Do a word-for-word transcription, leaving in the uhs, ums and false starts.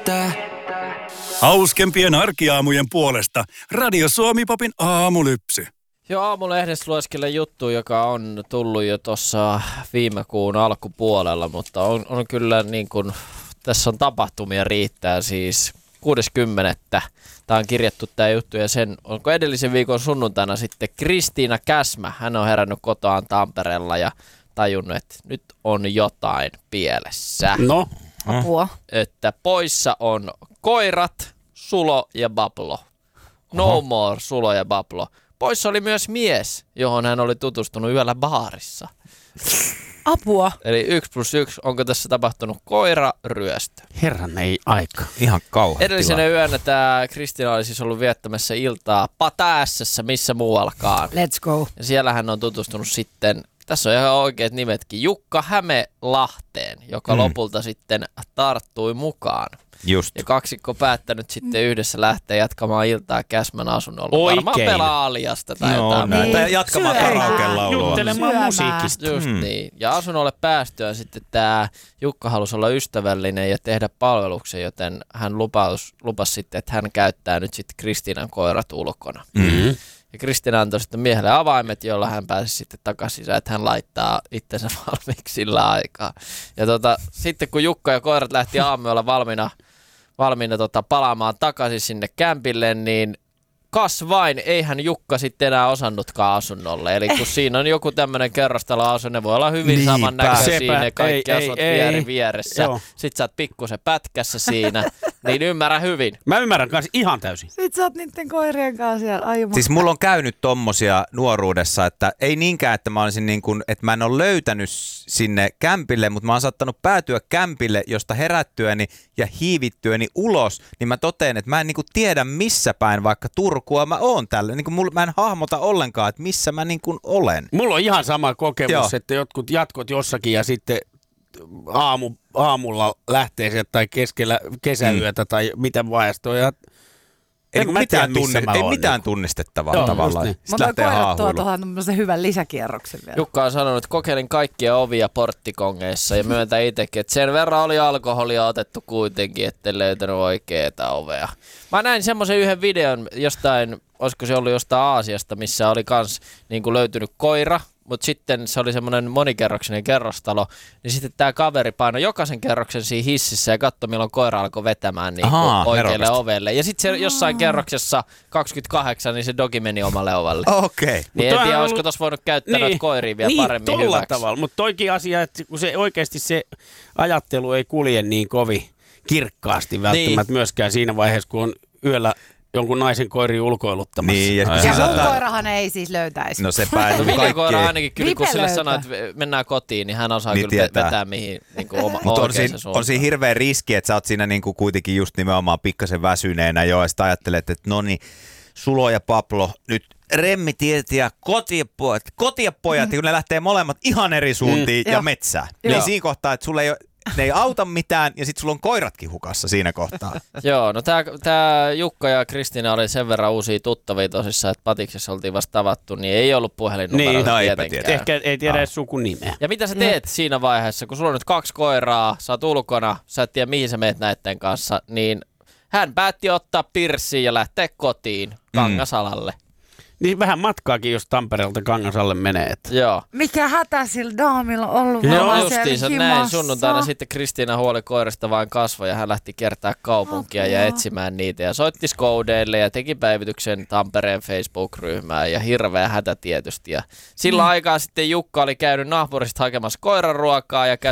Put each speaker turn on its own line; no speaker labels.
riittää.
Hauskempien arkiaamujen puolesta Radio Suomi-popin aamulypsy.
Joo, aamulehdessä lueskelen juttu, joka on tullut jo tuossa viime kuun alkupuolella, mutta on, on kyllä niin kuin, tässä on tapahtumia riittää siis kuudes kymmenettä. Tämä on kirjattu tämä juttu ja sen, onko edellisen viikon sunnuntaina sitten Kristiina Käsmä, hän on herännyt kotoaan Tampereella ja tajunnut, että nyt on jotain pielessä.
No,
apua.
Että poissa on koirat, Sulo ja Bablo. No Oho. more Sulo ja Bablo. Poissa oli myös mies, johon hän oli tutustunut yöllä baarissa.
Apua.
Eli yksi plus yksi, onko tässä tapahtunut koiraryöstö?
herran ei aika.
Ihan kauhean.
Edellisenä yönä tämä Kristiina oli siis ollut viettämässä iltaa Pataässessä, missä muualkaan.
Let's go.
Ja siellä hän on tutustunut sitten, tässä on ihan oikeat nimetkin, Jukka Hämelahteen, joka mm. lopulta sitten tarttui mukaan.
Just.
Ja kaksikko päättänyt sitten yhdessä lähteä jatkamaan iltaa Käsmän asunnolla.
Oikein.
Varmaan pelaa Aliasta tai
no,
jotain.
näin.
Niin.
Tai jatkamaan karaoke-laulua.
Juttelemaan
Syömään.
musiikista.
Just
Mm.
niin. Ja asunnolle päästyään sitten tämä Jukka halusi olla ystävällinen ja tehdä palveluksen, joten hän lupasi, lupasi sitten, että hän käyttää nyt sitten Kristiinan koirat ulkona.
Mm-hmm.
Ja Kristiina antoi sitten miehelle avaimet, jolla hän pääsi sitten takaisin sisään, että hän laittaa itsensä valmiiksi sillä aikaa. Ja tota, sitten kun Jukka ja koirat lähti aamulla valmiina, valmiina tota, palaamaan takaisin sinne kämpille, niin kas vain, eihän Jukka sitten enää osannutkaan asunnolle. Eli kun siinä on joku tämmöinen kerrostaloasu, ne voi olla hyvin
Niinpä.
samannäköisiä,
Sepä.
ne kaikki
Ei,
asut
ei,
vieri
ei.
vieressä.
Joo.
Sitten sä oot pikkusen pätkässä siinä, niin ymmärrä hyvin.
Mä ymmärrän kanssa ihan täysin.
Sit sä oot niitten koirien kanssa siellä aivan.
Siis mulla on käynyt tommosia nuoruudessa, että ei niinkään, että mä olisin niin kuin, että mä en ole löytänyt sinne kämpille, mutta mä oon saattanut päätyä kämpille, josta herättyäni ja hiivittyäni ulos, niin mä totean, että mä en niin kuin tiedä missä päin vaikka Turkua mä oon tällä. Niin kuin mulla, mä en hahmota ollenkaan, että missä mä niin kuin olen.
Mulla on ihan sama kokemus,
Joo.
että jotkut jatkot jossakin ja sitten aamu, aamulla lähtee sieltä tai keskellä kesäyötä mm. tai mitä vaiheesta on. Ja
Ei,
en mä
mitään,
tiedä, missä
tunne,
mä
ei
oon.
mitään tunnistettavaa
Joo,
tavallaan.
just niin.
Sitten
Mutta
lähtee
koirat tuo
haahuiluun.
tuohon tämmöisen hyvän lisäkierroksen vielä.
Jukka on sanonut, että kokeilin kaikkia ovia porttikongeissa ja myöntä itsekin, että sen verran oli alkoholia otettu kuitenkin, ettei löytänyt oikeeta ovea. Mä näin semmoisen yhden videon jostain, olisiko se ollut jostain Aasiasta, missä oli kans niin kuin löytynyt koira, mutta sitten se oli semmoinen monikerroksinen kerrostalo, niin sitten tämä kaveri painoi jokaisen kerroksen siinä hississä ja katsoi, milloin koira alkoi vetämään niin kuin
Ahaa,
oikealle
nerokasta.
ovelle. Ja sitten se jossain kerroksessa kaksikymmentäkahdeksan, niin se dogi meni omalle ovelle.
Okei.
Niin
Mut
en
toihan
tiedä,
on
olisiko
ollut-
tuossa voinut käyttää noita koiria vielä
niin,
paremmin
tolla
hyväksi.
tavalla, mutta toikin asia, että kun se oikeasti se ajattelu ei kulje niin kovin kirkkaasti välttämättä
Niin.
myöskään siinä vaiheessa, kun on yöllä jonkun naisen koiri ulkoiluttamassa.
Niin, ja
Ai,
kun
Ja
se
mun
saattaa-
koirahan ei siis löytäisi.
No sepä,
No
no
Vilja koira
kaikki.
ainakin kyllä, kun
Vipe
sille
löytää.
sanoo, että mennään kotiin, niin hän osaa
Niin
kyllä
tietää.
vetää mihin niin kuin oma,
Mutta on
oikeaan
siinä,
suuntaan.
on siinä hirveä riski, että sä oot siinä niinku kuitenkin just nimenomaan pikkasen väsyneenä jo, ja sitten ajattelet, että no niin, Sulo ja Pablo, nyt Remmi tietää ja kotiapojat, kotiapojat, mm. kun ne lähtee molemmat ihan eri suuntiin
Mm.
ja
Joo.
metsään.
Joo.
Niin siinä kohtaa, että sulla ei ole, ne ei auta mitään, ja sitten sulla on koiratkin hukassa siinä kohtaa.
Joo, no tää, tää Jukka ja Kristiina oli sen verran uusia tuttavia tosissaan, että Patiksessa oltiin vasta tavattu, niin ei ollut puhelinnumeroa
Niin,
no eipä
tietenkään.
tiedä.
Ehkä ei tiedä edes sukunimeä.
Ja mitä sä teet siinä vaiheessa, kun sulla on nyt kaksi koiraa, sä oot ulkona, sä et tiedä mihin sä meet näitten kanssa, niin hän päätti ottaa pirssiin ja lähteä kotiin Kangasalalle.
Niin vähän matkaakin, jos Tampereelta Kangasalle menee. Että.
Joo.
Mikä hätä sillä daamilla on ollut?
Joo,
Joo,
varmaan
justiinsa
siellä
näin.
himassa?
Sunnuntaina sitten Kristiina huoli koirista vain kasvoi ja hän lähti kiertää kaupunkia
Apua.
ja etsimään niitä. Ja soitti skoudeille ja teki päivityksen Tampereen Facebook-ryhmään ja hirveä hätä tietysti. Ja sillä
Mm.
aikaa sitten Jukka oli käynyt naapurista hakemassa koiranruokaa ja